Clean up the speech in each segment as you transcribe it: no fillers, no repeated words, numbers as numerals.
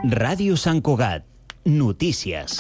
Ràdio Sant Cugat. Notícies.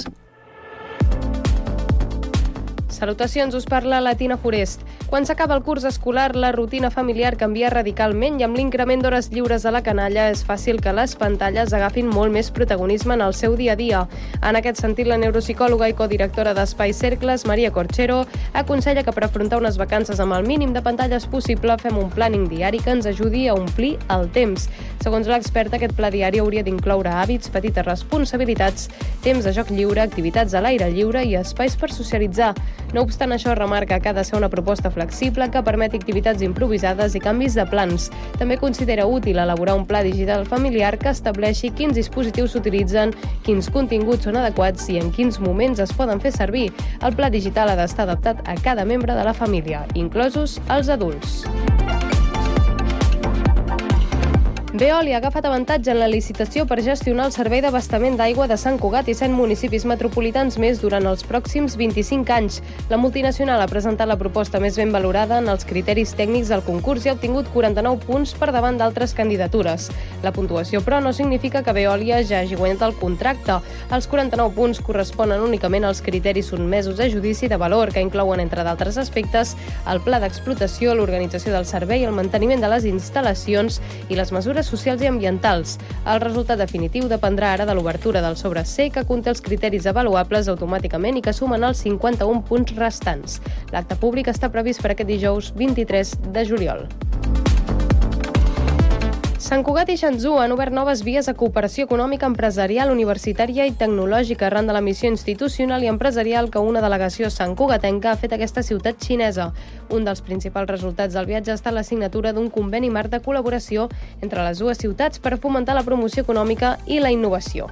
Salutacions, us parla la Tina Forest. Quan s'acaba el curs escolar, la rutina familiar canvia radicalment i amb l'increment d'hores lliures a la canalla és fàcil que les pantalles agafin molt més protagonisme en el seu dia a dia. En aquest sentit, la neuropsicòloga i codirectora d'Espai Cercles, Maria Corchero, aconsella que per afrontar unes vacances amb el mínim de pantalles possible fem un planning diari que ens ajudi a omplir el temps. Segons l'experta, aquest pla diari hauria d'incloure hàbits, petites responsabilitats, temps de joc lliure, activitats a l'aire lliure i espais per socialitzar. No obstant això, remarca que ha de ser una proposta flexible que permeti activitats improvisades i canvis de plans. També considera útil elaborar un pla digital familiar que estableixi quins dispositius s'utilitzen, quins continguts són adequats i en quins moments es poden fer servir. El pla digital ha d'estar adaptat a cada membre de la família, inclosos els adults. Veolia ha agafat avantatge en la licitació per gestionar el servei d'abastament d'aigua de Sant Cugat i 100 municipis metropolitans més durant els pròxims 25 anys. La multinacional ha presentat la proposta més ben valorada en els criteris tècnics del concurs i ha obtingut 49 punts per davant d'altres candidatures. La puntuació, però, no significa que Veolia ja hagi guanyat el contracte. Els 49 punts corresponen únicament als criteris sotmesos a judici de valor, que inclouen, entre d'altres aspectes, el pla d'explotació, l'organització del servei, el manteniment de les instal·lacions i les mesures socials i ambientals. El resultat definitiu dependrà ara de l'obertura del sobre C, que conté els criteris avaluables automàticament i que sumen els 51 punts restants. L'acte públic està previst per aquest dijous 23 de juliol. Sant Cugat i Xanzu han obert noves vies de cooperació econòmica, empresarial, universitària i tecnològica arran de la missió institucional i empresarial que una delegació santcugatenca ha fet a aquesta ciutat xinesa. Un dels principals resultats del viatge ha estat la signatura d'un conveni marc de col·laboració entre les dues ciutats per fomentar la promoció econòmica i la innovació.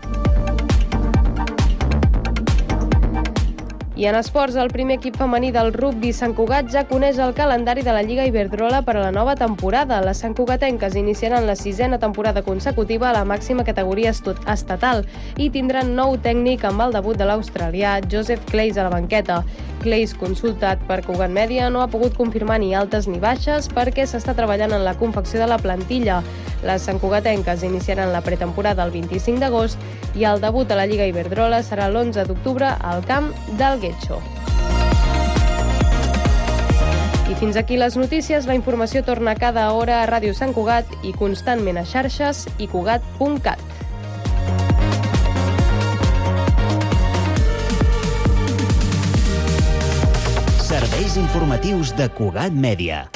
I en esports, el primer equip femení del rugbi Sant Cugat ja coneix el calendari de la Lliga Iberdrola per a la nova temporada. Les santcugatenques iniciaran la 6a temporada consecutiva a la màxima categoria estatal i tindran nou tècnic amb el debut de l'australià Joseph Clays a la banqueta. Clays, consultat per Cugat Mèdia, no ha pogut confirmar ni altes ni baixes perquè s'està treballant en la confecció de la plantilla. Les santcugatenques iniciaran la pretemporada el 25 d'agost i el debut a la Lliga Iberdrola serà l'11 d'octubre al camp del Getxo. I fins aquí les notícies. La informació torna cada hora a Ràdio Sant Cugat i constantment a xarxes i cugat.cat. Serveis informatius de Cugat Mèdia.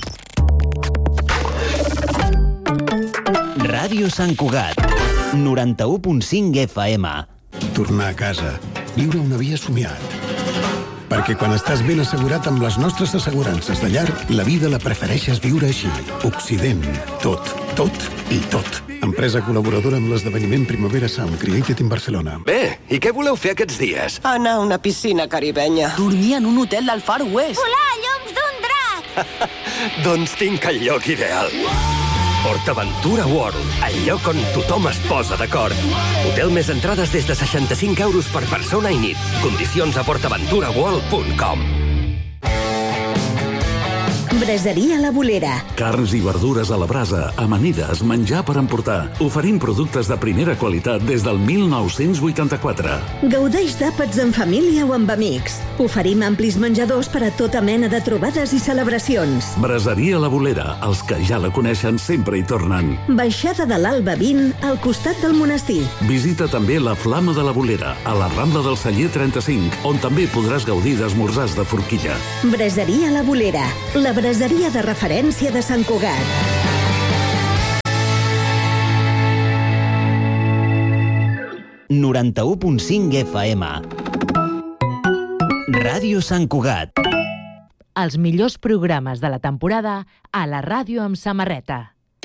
Ràdio Sant Cugat, 91.5 FM. Tornar a casa, viure una vida somiat. Perquè quan estàs ben assegurat amb les nostres assegurances de llar, la vida la prefereixes viure així. Occident. Tot, tot i tot. Empresa col·laboradora amb l'esdeveniment Primavera Sound Created in Barcelona. Bé, i què voleu fer aquests dies? Anar a una piscina caribenya. Dormir en un hotel del Far West. Volar a llums d'un drac. Doncs tinc el lloc ideal. PortAventura World, el lloc on tothom es posa d'acord. Hotel més entrades des de 65 euros per persona i nit. Condicions a portaventuraworld.com. Braseria La Bolera. Carns i verdures a la brasa, amanides, menjar per emportar. Oferim productes de primera qualitat des del 1984. Gaudeix d'àpats en família o amb amics. Oferim amplis menjadors per a tota mena de trobades i celebracions. Braseria La Bolera, els que ja la coneixen sempre hi tornen. Baixada de l'Alba 20, al costat del monestir. Visita també la Flama de la Bolera, a la Rambla del Celler 35, on també podràs gaudir d'esmorzars de forquilla. Braseria La Bolera, la braseria de referència de Sant Cugat. ...91.5 FM. Ràdio Sant Cugat. Els millors programes de la temporada a la ràdio amb samarreta.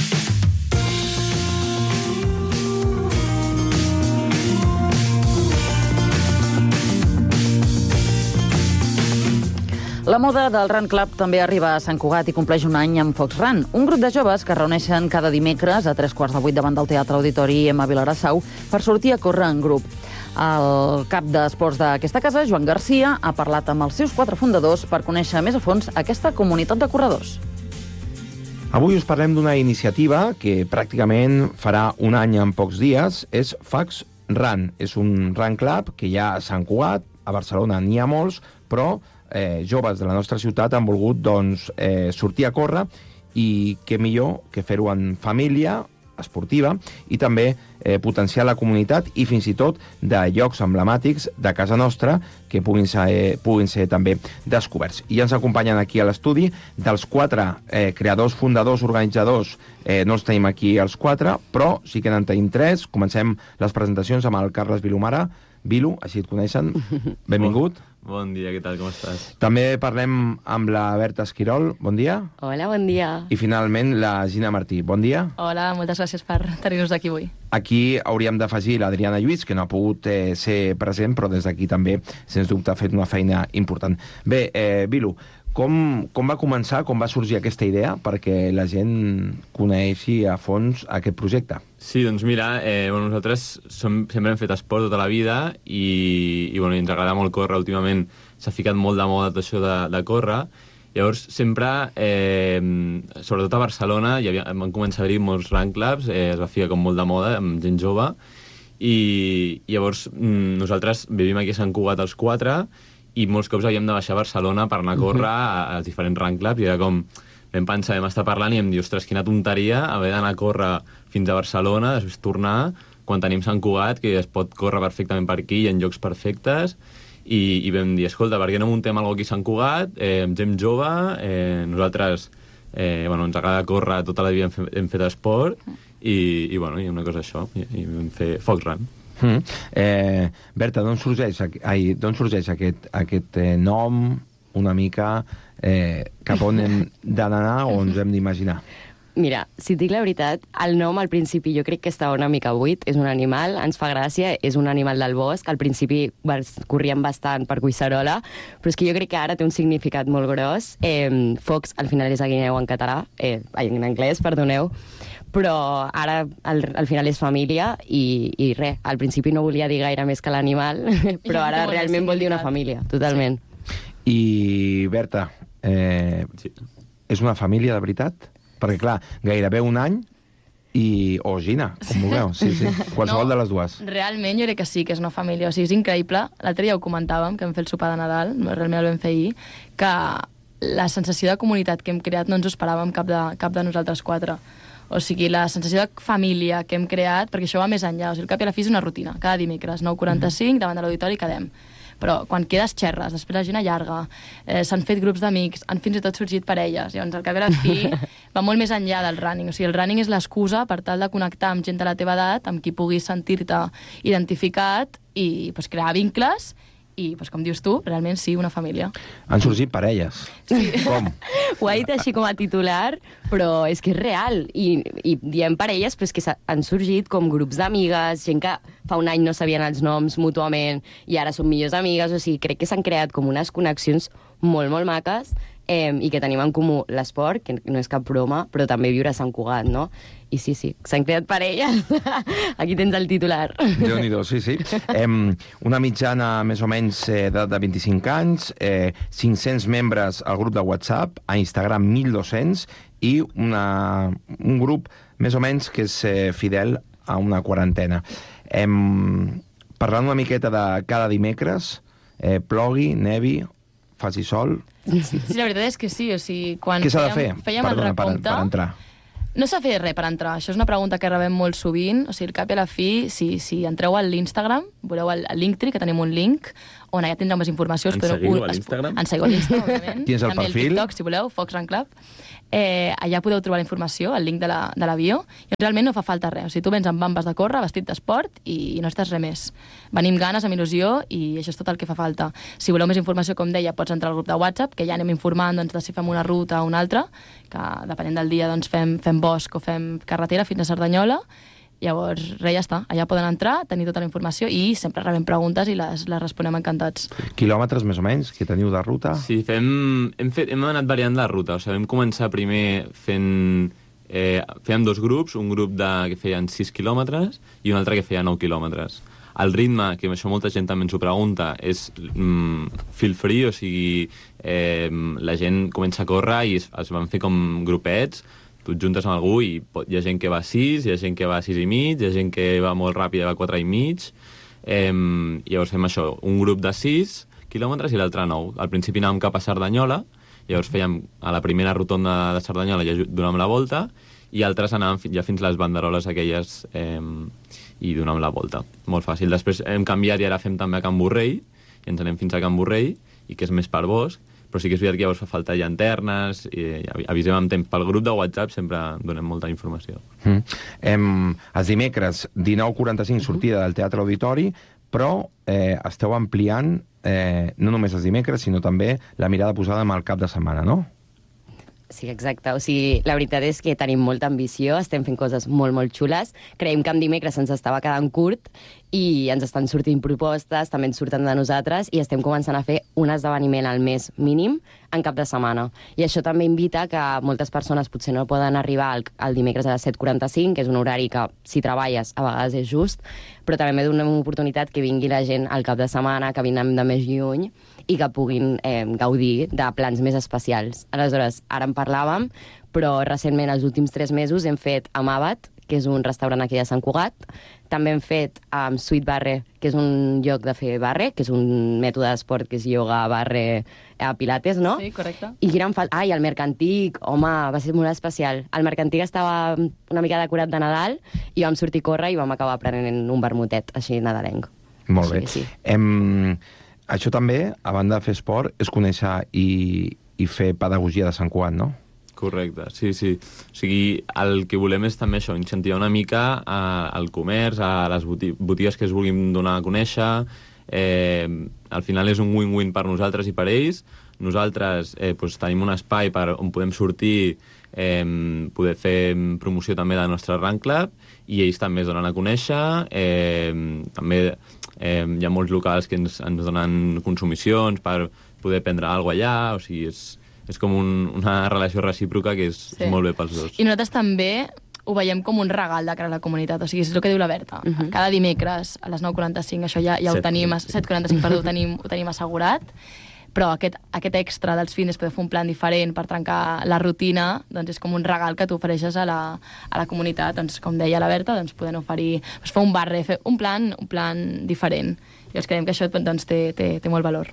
La moda del Run Club també arriba a Sant Cugat i compleix un any amb Fox Run, un grup de joves que es reuneixen cada dimecres a 7:45 davant del Teatre Auditori M. Vilassau per sortir a córrer en grup. El cap d'esports d'aquesta casa, Joan Garcia, ha parlat amb els seus 4 fundadors per conèixer més a fons aquesta comunitat de corredors. Avui us parlem d'una iniciativa que pràcticament farà un any en pocs dies. És Fox Run. És un run club que hi ha a Sant Cugat, a Barcelona n'hi ha molts, però joves de la nostra ciutat han volgut sortir a córrer, i què millor que fer-ho en família esportiva i també potenciar la comunitat i fins i tot de llocs emblemàtics de casa nostra que puguin ser també descoberts. I ens acompanyen aquí a l'estudi dels 4 creadors, fundadors, organitzadors. No els tenim aquí els 4, però sí que en tenim 3. Comencem les presentacions amb el Carles Vilomara. Vilu, així et coneixen. Benvingut. Bon dia, què tal, com estàs? També parlem amb la Berta Esquirol. Bon dia. Hola, bon dia. I finalment la Gina Martí. Bon dia. Hola, moltes gràcies per tenir-nos aquí avui. Aquí hauríem d'afegir l'Adriana Lluís, que no ha pogut ser present, però des d'aquí també, sens dubte, ha fet una feina important. Bé, Vilu, com va començar, com va sorgir aquesta idea perquè la gent coneixi a fons aquest projecte? Sí, doncs mira, nosaltres sempre hem fet esport tota la vida i ens agrada molt córrer. Últimament s'ha ficat molt de moda tot això de córrer. Llavors, sempre, sobretot a Barcelona, van començar a haver-hi molts run clubs, es va ficar com molt de moda amb gent jove, i llavors nosaltres vivim aquí a Sant Cugat els 4, i molts cops havíem de baixar a Barcelona per anar a córrer als diferents run clubs, i era com, vam pensar, vam estar parlant i vam dir, ostres, quina tonteria haver d'anar a córrer fins a Barcelona, després tornar, quan tenim Sant Cugat, que es pot córrer perfectament per aquí, hi ha llocs perfectes, i vam dir, escolta, per què no muntem alguna cosa aquí a Sant Cugat, amb gent jove, nosaltres ens agrada córrer, tota la vida hem fet esport, i una cosa això, i vam fer Fox Run. Berta, d'on sorgeix aquest nom una mica cap on hem d'anar o ens hem d'imaginar? Mira, si et dic la veritat, el nom al principi jo crec que estava una mica buit. És un animal, ens fa gràcia, és un animal del bosc. Al principi corríem bastant per Collserola, però és que jo crec que ara té un significat molt gros. Fox al final és a guineu en català, en anglès, perdoneu, però ara al final és família i res, al principi no volia dir gaire més que l'animal, però ara realment vol dir una família, totalment. I Berta, és una família de veritat? Perquè clar, gairebé un any o Gina, com vulgueu, sí, qualsevol de les dues. Realment jo crec que sí, que és una família, o sigui, és increïble. L'altre dia ho comentàvem, que vam fer el sopar de Nadal, realment el vam fer ahir, que la sensació de comunitat que hem creat no ens ho esperàvem cap de nosaltres 4. O sigui, la sensació de família que hem creat, perquè això va més enllà, o sigui, al cap i a la fi és una rutina, cada dimecres, 9:45, davant de l'auditori quedem. Però quan quedes xerres, després la gent allarga, s'han fet grups d'amics, han fins i tot sorgit parelles, llavors al cap i a la fi va molt més enllà del running. O sigui, el running és l'excusa per tal de connectar amb gent de la teva edat, amb qui puguis sentir-te identificat i crear vincles i, com dius tu, realment sí, una família. Han sorgit parelles. Sí. Com? Ho ha dit així com a titular, però és que és real. I diem parelles, però és que han sorgit com grups d'amigues, gent que fa un any no sabien els noms mútuament i ara són millors amigues. O sigui, crec que s'han creat com unes connexions molt, molt maques i que tenim en comú l'esport, que no és cap broma, però també viure a Sant Cugat, no? I sí, s'han creat parelles. Aquí tens el titular. Déu-n'hi-do, sí. Una mitjana més o menys de 25 anys, 500 membres al grup de WhatsApp, a Instagram 1.200 i un grup més o menys que és fidel a una quarantena. Parlant una miqueta de cada dimecres, plogui, nevi, faci sol... Sí, la veritat és que sí, o sigui, quan què s'ha de fer fèiem el recompte... per entrar? No s'ha fet res per entrar, això és una pregunta que rebem molt sovint, o sigui, al cap i a la fi, si entreu a l'Instagram, veureu el Linktree, que tenim un link, on allà tindreu més informació. Ens seguiu a l'Instagram? Ens seguiu a l'Instagram, òbviament. Tens el també perfil? El TikTok, si voleu, Fox Run Club. Allà podeu trobar la informació, el link de la bio, i realment no fa falta res. O sigui, tu vens amb bambes de córrer, vestit d'esport, i no estàs res més. Venim ganes, amb il·lusió, i això és tot el que fa falta. Si voleu més informació, com deia, pots entrar al grup de WhatsApp, que ja anem informant de si fem una ruta o una altra, que depenent del dia fem bosc o fem carretera fins a Cerdanyola. Llavors, res, ja està. Allà poden entrar, tenir tota la informació i sempre rebem preguntes i les responem encantats. Quilòmetres, més o menys, que teniu de ruta? Sí, hem anat variant la ruta. O sigui, vam començar primer fèiem 2 grups, un grup que feien 6 quilòmetres i un altre que feia 9 quilòmetres. El ritme, que això molta gent també ens ho pregunta, és feel free, o sigui, la gent comença a córrer i es van fer com grupets, tu et juntes amb algú i hi ha gent que va a 6, hi ha gent que va a 6 i mig, hi ha gent que va molt ràpid i va a 4 i mig. Llavors fem això, un grup de 6 quilòmetres i l'altre 9. Al principi anàvem cap a Cerdanyola, llavors fèiem a la primera rotonda de Cerdanyola ja donàvem la volta, i altres anàvem ja fins les banderoles aquelles i donàvem la volta. Molt fàcil. Després hem canviat i ara fem també a Can Borrell, i ens anem fins a Can Borrell, i que és més per bosc, però sí que és veritat que llavors fa falta llanternes, i avisem amb temps. Pel grup de WhatsApp sempre donem molta informació. Els dimecres, 19:45, sortida del Teatre Auditori, però esteu ampliant no només els dimecres, sinó també la mirada posada en el cap de setmana, no? Sí, exacte. O sigui, la veritat és que tenim molta ambició, estem fent coses molt, molt xules. Creiem que en dimecres ens estava quedant curt i ens estan sortint propostes, també ens surten de nosaltres, i estem començant a fer un esdeveniment al mes mínim en cap de setmana. I això també invita que moltes persones potser no poden arribar el dimecres a les 7:45, que és un horari que, si treballes, a vegades és just, però també donem una oportunitat que vingui la gent al cap de setmana, que vinem de més lluny, i que puguin gaudir de plans més especials. Aleshores, ara en parlàvem, però recentment, els últims 3 mesos, hem fet Amabat, que és un restaurant aquí a Sant Cugat. També hem fet Sweet Barre, que és un lloc de fer barre, que és un mètode d'esport que és ioga, barre, pilates, no? Sí, correcte. I i el Mercantic, home, va ser molt especial. El Mercantic estava una mica decorat de Nadal i vam sortir a córrer i vam acabar prenent un vermutet, així nadalenc. Molt bé. Sí. Això també, a banda de fer esport, és conèixer i fer pedagogia de Sant Cugat, no? Correcte, sí. O sigui, el que volem és també això, incentivar una mica al comerç, a les botigues que es vulguin donar a conèixer. Al final és un win-win per nosaltres i per ells. Nosaltres tenim un espai on podem sortir, poder fer promoció també del nostre Run Club, i ells també es donen a conèixer. També hi ha molts locals que ens donen consumicions per poder prendre alguna cosa allà, o sigui, és com una relació recíproca que és molt bé pels dos. I nosaltres també ho veiem com un regal de cara a la comunitat, o sigui, és el que diu la Berta. Cada dimecres a les 9:45, això ja ho tenim, 7:45, perdó, ho tenim assegurat, però aquest extra dels fins de poder fer un plan diferent per trencar la rutina, doncs és com un regal que tu ofereixes a la comunitat. Doncs, com deia la Berta, doncs poden oferir, fer un barre, fer un plan diferent. I ens creiem que això doncs, té molt valor.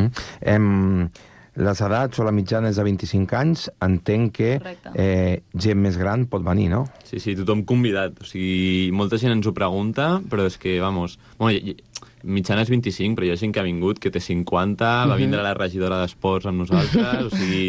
Les edats o la mitjana és de 25 anys, entenc que gent més gran pot venir, no? Sí, tothom convidat. O sigui, molta gent ens ho pregunta, però és que, vamos... mitjana és 25, però hi ha gent que ha vingut, que té 50, va vindre la regidora d'esports amb nosaltres, o sigui,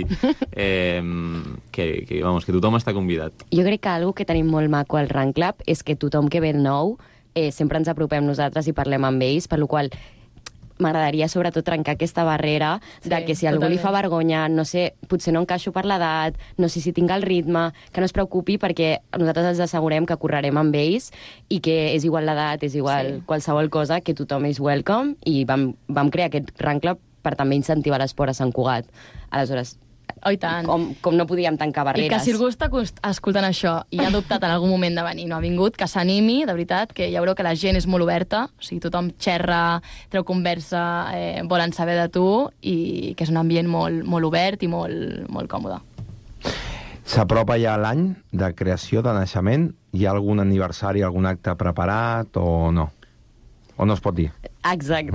que tothom està convidat. Jo crec que algo que tenim molt maco al Run Club és que tothom que ve nou sempre ens apropem nosaltres i parlem amb ells, per la qual m'agradaria sobretot trencar aquesta barrera de que si algú li fa vergonya, no sé, potser no encaixo per l'edat, no sé si tinc el ritme, que no es preocupi perquè nosaltres els assegurem que correrem amb ells i que és igual l'edat, és igual qualsevol cosa, que tothom és welcome, i vam crear aquest Run Club per també incentivar l'esport a Sant Cugat. Aleshores, com no podíem tancar barreres. I que si algú està escoltant això i ha dubtat en algun moment de venir, no ha vingut, que s'animi, de veritat, que ja veureu que la gent és molt oberta, o sigui, tothom xerra, treu conversa, volen saber de tu, i que és un ambient molt obert i molt còmode. S'apropa ja l'any de creació, de naixement. Hi ha algun aniversari, algun acte preparat o no? O no es pot dir? Exacte.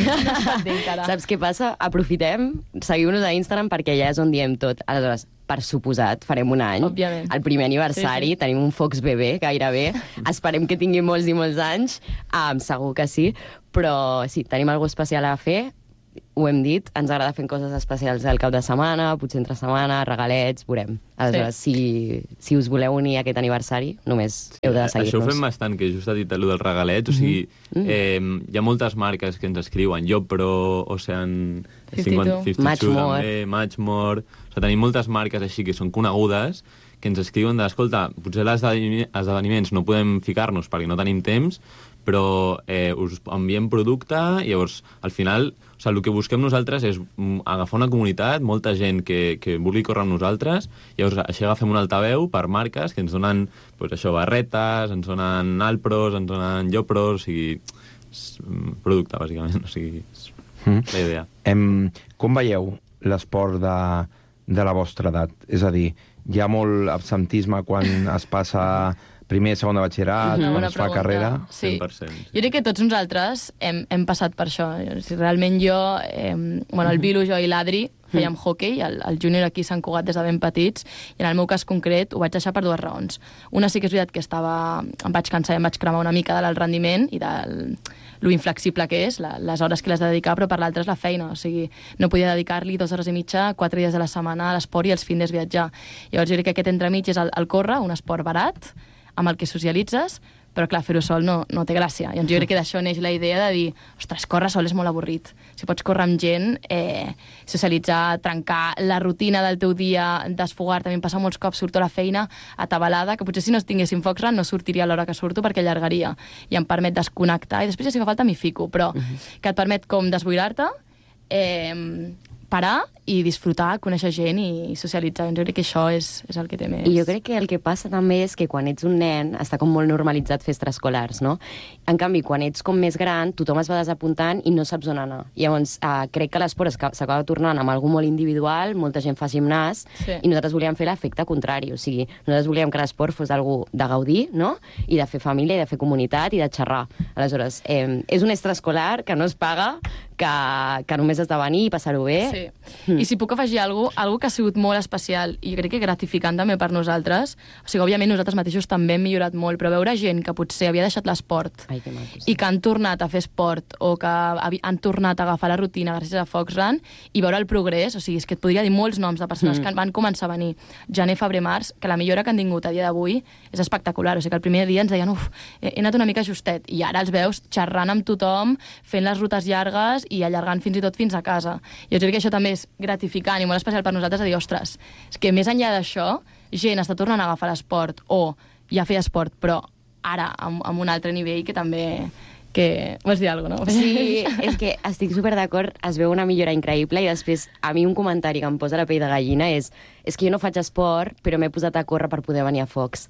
Saps què passa? Aprofitem, seguiu-nos a Instagram perquè allà és on diem tot. Aleshores, per suposat, farem un any. Òbviament. El primer aniversari, tenim un Fox bebè, gairebé. Esperem que tingui molts i molts anys. Segur que sí. Però sí, tenim alguna cosa especial a fer. Ho hem dit, ens agrada fer coses especials al cap de setmana, potser entre setmana, regalets, veurem. Aleshores, si us voleu unir a aquest aniversari, només heu de seguir-nos. Això ho fem bastant, que just ha dit allò dels regalets, o sigui, hi ha moltes marques que ens escriuen, JobPro, Ocean 52, també, Matchmore... O sigui, tenim moltes marques així que són conegudes, que ens escriuen de, escolta, potser als esdeveniments no podem ficar-nos perquè no tenim temps, però us enviem producte, i llavors, al final, o sigui, el que busquem nosaltres és agafar una comunitat, molta gent que vulgui córrer amb nosaltres, llavors així agafem un altaveu per marques que ens donen, doncs això, barretes, ens donen Alpros, ens donen JobPros, o sigui, producte, bàsicament, o sigui, és la idea. Com veieu l'esport de la vostra edat? És a dir, hi ha molt absentisme quan es passa primer, segon de batxillerat, quan es fa carrera? Sí. 100%. Jo crec que tots nosaltres hem passat per això. Si realment jo, el Vilu, jo i l'Adri fèiem hoquei, el júnior aquí a Sant Cugat des de ben petits, i en el meu cas concret ho vaig deixar per 2 raons. Una sí que és veritat que em vaig cansar i em vaig cremar una mica del rendiment i del lo inflexible que és, les hores que les he de dedicar, però per l'altra és la feina, o sigui, no podia dedicar-li 2 hores i mitja, 4 dies de la setmana a l'esport i els fins de viatjar. Llavors jo crec que aquest entremig és el córrer, un esport barat, amb el que socialitzes, però clar, fer-ho sol no té gràcia. I jo crec que d'això neix la idea de dir, ostres, córrer sol és molt avorrit. Si pots córrer amb gent, socialitzar, trencar la rutina del teu dia, desfogar-te. A mi em passa molts cops, surto a la feina atabalada, que potser si no tinguéssim Fox Run no sortiria a l'hora que surto perquè allargaria. I em permet desconnectar, i després ja si fa falta m'hi fico, però que et permet com desboirar-te, parar i disfrutar, conèixer gent i socialitzar. Jo crec que això és el que té més. I jo crec que el que passa també és que quan ets un nen està com molt normalitzat fer extraescolars, no? En canvi, quan ets com més gran, tothom es va desapuntant i no saps on anar. Llavors, crec que l'esport s'acaba tornant amb algú molt individual, molta gent fa gimnàs, i nosaltres volíem fer l'efecte contrari. O sigui, nosaltres volíem que l'esport fos algú de gaudir, no? I de fer família, i de fer comunitat, i de xerrar. Aleshores, és un extraescolar que no es paga, que només has de venir i passar-ho bé. Sí. I si puc afegir alguna que ha sigut molt especial i crec que gratificant també per nosaltres, o sigui, òbviament nosaltres mateixos també hem millorat molt, però veure gent que potser havia deixat l'esport i que han tornat a fer esport o que han tornat a agafar la rutina gràcies a Fox Run i veure el progrés, o sigui, és que et podria dir molts noms de persones que van començar a venir gener, febrer, març, que la millora que han tingut a dia d'avui és espectacular. O sigui, que el primer dia ens deien, he anat una mica justet, i ara els veus xerrant amb tothom, fent les rutes llargues i allargant fins i tot fins a casa. Jo crec que això també és gratificant i molt especial per nosaltres, a dir, ostres, és que més enllà d'això, gent està tornant a agafar l'esport o ja feia esport, però ara amb un altre nivell que també... Vols dir alguna cosa, no? Sí, és que estic super d'acord, es veu una millora increïble i després a mi un comentari que em posa la pell de gallina és que jo no faig esport, però m'he posat a córrer per poder venir a Fox.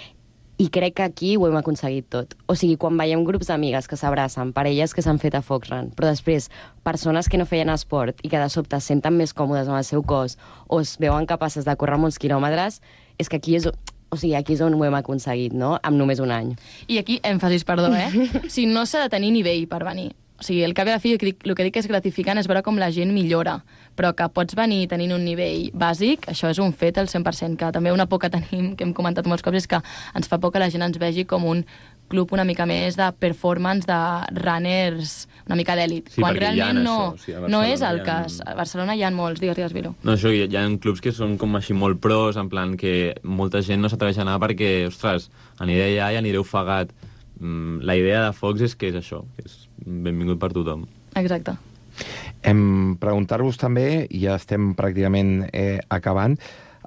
I crec que aquí ho hem aconseguit tot. O sigui, quan veiem grups d'amigues que s'abracen, parelles que s'han fet a Fox Run, però després persones que no feien esport i que de sobte es senten més còmodes amb el seu cos o es veuen capaces de córrer molts quilòmetres, és que aquí és... O sigui, aquí és on ho hem aconseguit, no? Amb només un any. I aquí, èmfasis, perdó, O sigui, no s'ha de tenir nivell per venir. O sigui, el cap i la fi, el que dic que és gratificant és veure com la gent millora, però que pots venir tenint un nivell bàsic, això és un fet al 100%, que també una por que tenim, que hem comentat molts cops, és que ens fa por que la gent ens vegi com un club una mica més de performance, de runners una mica d'èlit, quan realment no és el cas. A Barcelona hi ha molts, digues, Vilu. No, això, hi ha clubs que són com així molt pros, en plan que molta gent no s'atreveix a anar perquè, ostres, aniré allà i aniré ofegat. La idea de Fox és que és això, que és benvingut per tothom. Exacte. Preguntar-vos també, i ja estem pràcticament acabant,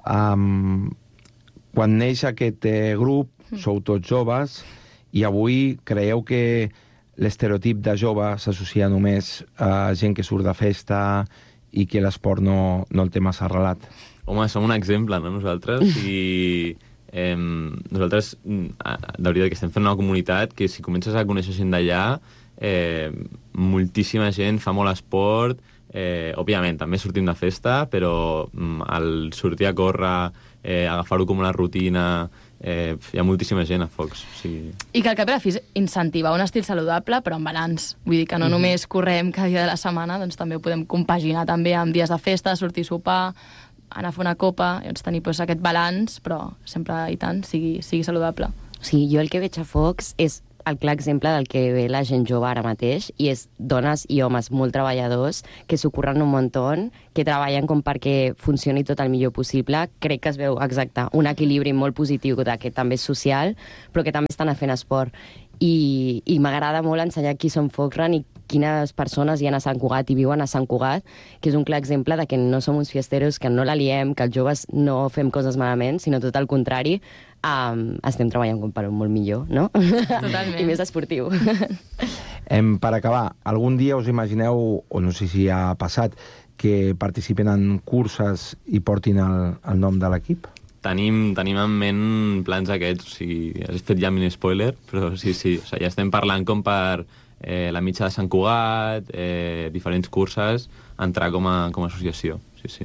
quan neix aquest grup, sou tots joves, i avui creieu que l'estereotip de jove s'associa només a gent que surt de festa i que l'esport no el té massa arrelat? Home, som un exemple, no, nosaltres? I nosaltres, de veritat, que estem fent una comunitat que si comences a conèixer gent d'allà, moltíssima gent fa molt esport, òbviament, també sortim de festa, però al sortir a córrer, agafar-ho com una rutina, hi ha moltíssima gent a Fox. I que al cap i a la fi és incentivar un estil saludable, però amb balanç. Vull dir que no només correm cada dia de la setmana, doncs també ho podem compaginar també amb dies de festa, sortir a sopar, anar a fer una copa, doncs tenir aquest balanç, però sempre i tant sigui saludable. Sí, jo el que veig a Fox és el clar exemple del que ve la gent jove ara mateix, i és dones i homes molt treballadors que s'ho curren un muntó, que treballen com perquè funcioni tot el millor possible. Crec que es veu, exacte, un equilibri molt positiu que també és social, però que també estan fent esport. I m'agrada molt ensenyar qui són Fox Run i quines persones hi ha a Sant Cugat i viuen a Sant Cugat, que és un clar exemple de que no som uns fiesteros, que no la liem, que els joves no fem coses malament, sinó tot el contrari, estem treballant com per un molt millor, no? Totalment. I més esportiu. Per acabar, algun dia us imagineu, o no sé si ha passat, que participen en curses i portin el nom de l'equip? Tenim en ment plans aquests, o sigui, has fet ja mini spoiler, però sí, o sigui, ja estem parlant com per la mitja de Sant Cugat, diferents curses, entrar com a associació, sí.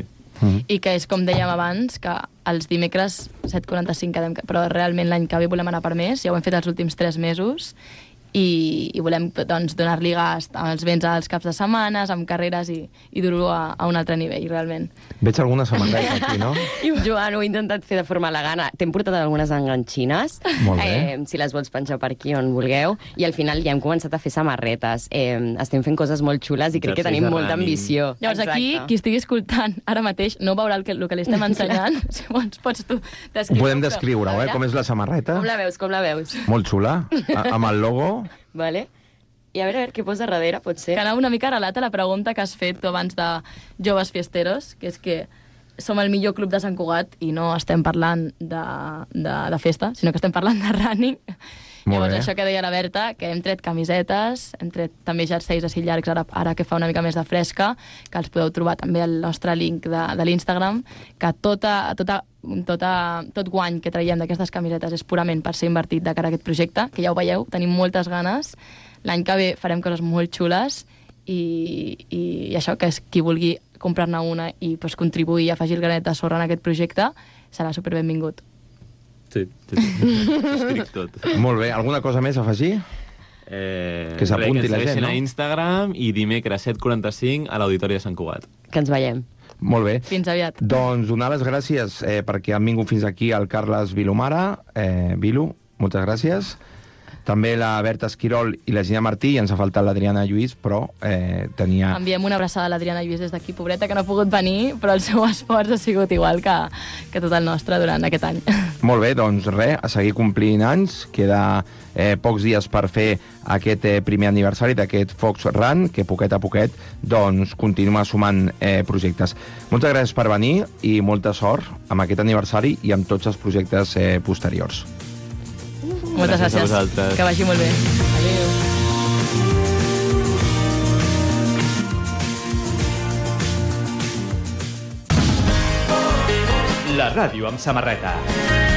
i que és, com dèiem abans, que els dimecres 7:45 quedem, però realment l'any que ve volem anar per més, ja ho hem fet els últims 3 mesos, i volem doncs, donar-li gas als vents als caps de setmanes, amb carreres i dur-ho a un altre nivell, realment. Veig alguna samarreta aquí, no? Joan, ho he intentat fer de forma elegant. T'hem portat algunes enganxines, si les vols penjar per aquí on vulgueu, i al final ja hem començat a fer samarretes. Estem fent coses molt xules i crec que tenim molta ambició. Llavors aquí, qui estigui escoltant ara mateix, no veurà el que li estem ensenyant. Si pots tu descriure. Ho podem descriure, com és la samarreta. Com la veus? Molt xula, amb el logo. Vale. I a veure què posa darrere, potser. Que anava una mica relata la pregunta que has fet tu abans de Joves Fiesteros, que és que som el millor club de Sant Cugat i no estem parlant de festa, sinó que estem parlant de running. Llavors, això que deia la Berta, que hem tret camisetes, hem tret també jerseis així llargs ara que fa una mica més de fresca, que els podeu trobar també al nostre link de l'Instagram, que tot guany que traiem d'aquestes camisetes és purament per ser invertit de cara a aquest projecte, que ja ho veieu, tenim moltes ganes. L'any que ve farem coses molt xules i això, que és qui vulgui comprar-ne una i contribuir a afegir el granet de sorra en aquest projecte, serà superbenvingut. Sí. Escric tot. Molt bé. Alguna cosa més a afegir? Que s'apunti la gent, no? A Instagram i dimecres 7:45 a l'Auditori de Sant Cugat. Que ens veiem. Molt bé. Fins aviat. Doncs donar les gràcies perquè han vingut fins aquí el Carles Vilomara. Vilu, moltes gràcies. També la Berta Esquirol i la Gina Martí, i ens ha faltat l'Adriana Lluís, però tenia... Enviem una abraçada a l'Adriana Lluís des d'aquí, pobreta, que no ha pogut venir, però el seu esforç ha sigut igual que tot el nostre durant aquest any. Molt bé, doncs res, a seguir complint anys. Queda pocs dies per fer aquest primer aniversari d'aquest Fox Run, que poquet a poquet doncs, continua sumant projectes. Moltes gràcies per venir i molta sort amb aquest aniversari i amb tots els projectes posteriors. Moltes gràcies. Que vagi molt bé. Adéu. La ràdio amb samarreta.